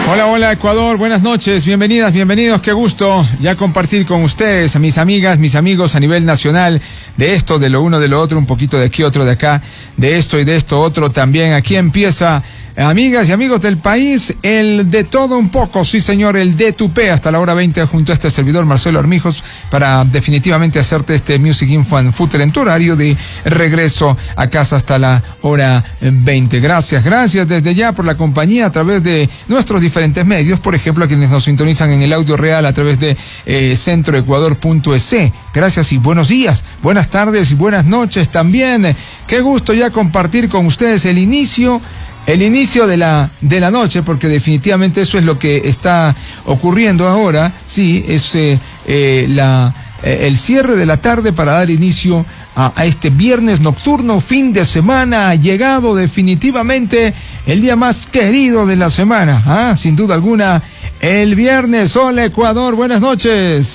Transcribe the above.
Hola, hola Ecuador, buenas noches, bienvenidas, bienvenidos, qué gusto ya compartir con ustedes, mis amigas, mis amigos a nivel nacional, de esto, de lo uno, de lo otro, un poquito de aquí, otro de acá, de esto y de esto otro también. Aquí empieza, amigas y amigos del país, el de todo un poco, sí señor, el de Tupé, hasta la hora 20 junto a este servidor Marcelo Armijos, para definitivamente hacerte este Music Info and Footer en tu horario de regreso a casa hasta la hora 20. Gracias desde ya por la compañía a través de nuestros diferentes medios, por ejemplo a quienes nos sintonizan en el audio real a través de centroecuador.es. Gracias y buenos días, buenas tardes y buenas noches también. Qué gusto ya compartir con ustedes el inicio de la noche, porque definitivamente eso es lo que está ocurriendo ahora. Sí, es el cierre de la tarde para dar inicio a este viernes nocturno, fin de semana. Ha llegado definitivamente el día más querido de la semana, sin duda alguna, el viernes. Hola Ecuador, buenas noches.